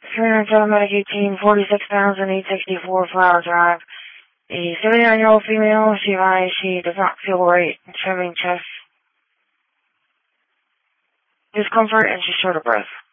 307 Medic 18, 46 pounds and 864 Flower Drive. A 79-year-old female, she does not feel right, trimming chest discomfort, and she's short of breath.